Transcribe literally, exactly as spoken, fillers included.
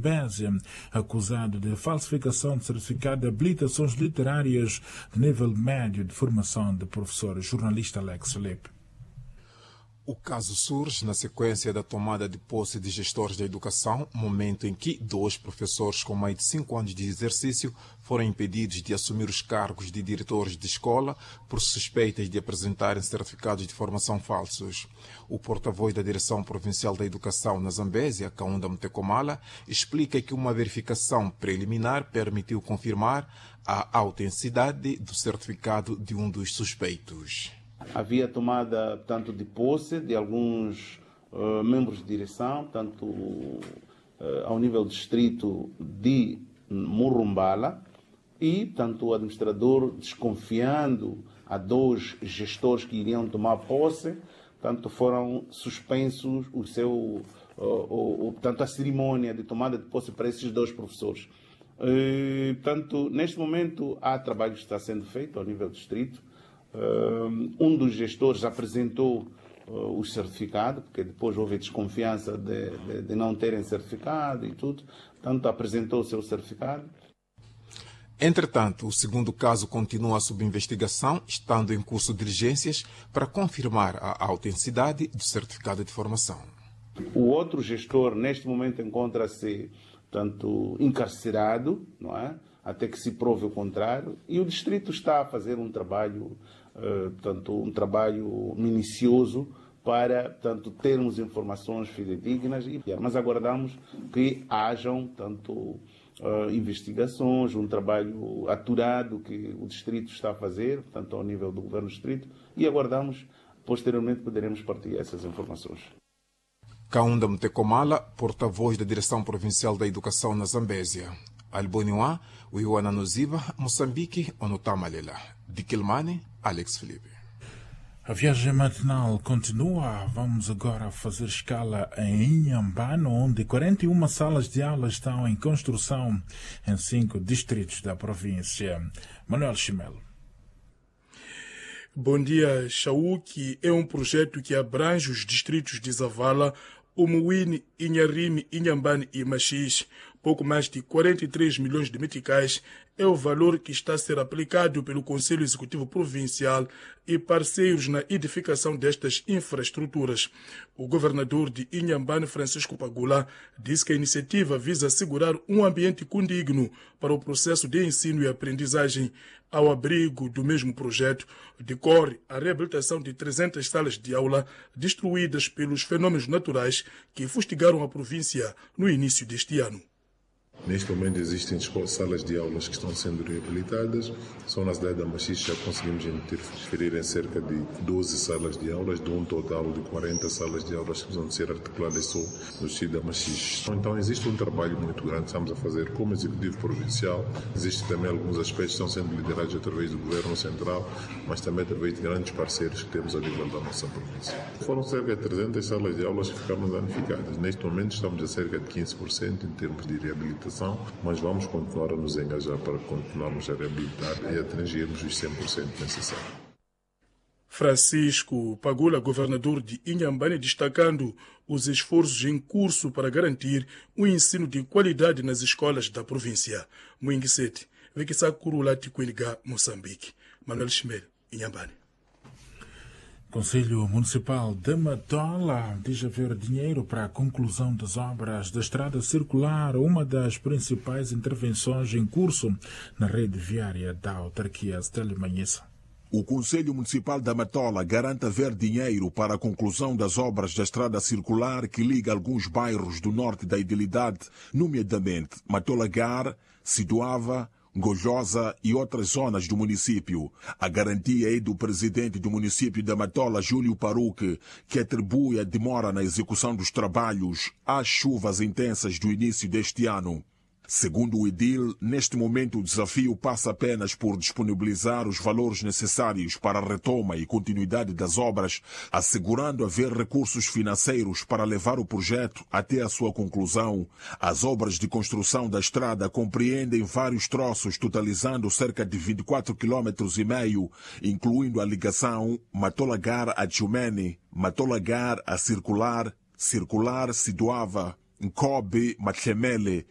Zambésia, acusado de falsificação de certificado de habilitações literárias de nível médio de formação de professor. Jornalista Alex Felipe. O caso surge na sequência da tomada de posse de gestores da educação, momento em que dois professores com mais de cinco anos de exercício foram impedidos de assumir os cargos de diretores de escola por suspeitas de apresentarem certificados de formação falsos. O porta-voz da Direção Provincial da Educação na Zambésia, Kaunda Mtekomala, explica que uma verificação preliminar permitiu confirmar a autenticidade do certificado de um dos suspeitos. Havia tomada, tanto de posse de alguns uh, membros de direção, tanto uh, ao nível distrito de Murumbala, e tanto o administrador, desconfiando a dois gestores que iriam tomar posse, tanto foram suspensos o seu, uh, o, o, tanto a cerimônia de tomada de posse para esses dois professores. Uh, portanto, neste momento há trabalho que está sendo feito ao nível distrito. Um dos gestores apresentou uh, o certificado, porque depois houve desconfiança de, de, de não terem certificado e tudo, portanto apresentou o seu certificado. Entretanto, o segundo caso continua sob investigação, estando em curso diligências para confirmar a autenticidade do certificado de formação. O outro gestor, neste momento, encontra-se, portanto, encarcerado, não é? Até que se prove o contrário, e o distrito está a fazer um trabalho, uh, portanto, um trabalho minucioso para, portanto, termos informações fidedignas, e, mas aguardamos que hajam, tanto uh, investigações, um trabalho aturado que o distrito está a fazer, portanto, ao nível do governo distrito, e aguardamos, posteriormente, poderemos partilhar essas informações. Kaunda Mtekomala, porta-voz da Direção Provincial da Educação na Zambésia. Alboniwa, Uiwana Noziva, Moçambique, Onotamalela. De Quilmane, Alex Felipe. A viagem matinal continua. Vamos agora fazer escala em Inhambane, onde quarenta e uma salas de aula estão em construção em cinco distritos da província. Manuel Chimelo. Bom dia, Chauque. É um projeto que abrange os distritos de Zavala, Umuwini, Inharime, Inhambane e Machis. Pouco mais de quarenta e três milhões de meticais é o valor que está a ser aplicado pelo Conselho Executivo Provincial e parceiros na edificação destas infraestruturas. O governador de Inhambane, Francisco Pagula, disse que a iniciativa visa assegurar um ambiente condigno para o processo de ensino e aprendizagem. Ao abrigo do mesmo projeto, decorre a reabilitação de trezentas salas de aula destruídas pelos fenômenos naturais que fustigaram a província no início deste ano. Neste momento existem salas de aulas que estão sendo reabilitadas. Só na cidade da Machixe já conseguimos interferir em cerca de doze salas de aulas, de um total de quarenta salas de aulas que vão ser articuladas só no distrito da Machixe. Então existe um trabalho muito grande que estamos a fazer como Executivo Provincial. Existem também alguns aspectos que estão sendo liderados através do Governo Central, mas também através de grandes parceiros que temos a nível da nossa província. Foram cerca de trezentas salas de aulas que ficaram danificadas. Neste momento estamos a cerca de quinze por cento em termos de reabilitação, mas vamos continuar a nos engajar para continuarmos a reabilitar e atingirmos os cem por cento necessários. Francisco Pagula, governador de Inhambane, destacando os esforços em curso para garantir um ensino de qualidade nas escolas da província. Muingisete, Vekisakuru Tikwiniga, Moçambique. Manuel Chimel, Inhambane. Conselho Municipal de Matola diz haver dinheiro para a conclusão das obras da estrada circular, uma das principais intervenções em curso na rede viária da autarquia de Limanhesa. O Conselho Municipal da Matola garante haver dinheiro para a conclusão das obras da estrada circular que liga alguns bairros do norte da idilidade, nomeadamente Matolagar, Siduava, Gojosa e outras zonas do município. A garantia é do presidente do município da Matola, Júlio Paruque, que atribui a demora na execução dos trabalhos às chuvas intensas do início deste ano. Segundo o edil, neste momento o desafio passa apenas por disponibilizar os valores necessários para a retoma e continuidade das obras, assegurando haver recursos financeiros para levar o projeto até a sua conclusão. As obras de construção da estrada compreendem vários troços, totalizando cerca de vinte e quatro quilômetros e meio, incluindo a ligação Matolagar a Tchumene, Matolagar a Circular, Circular Siduava, Nkobe, Machemele,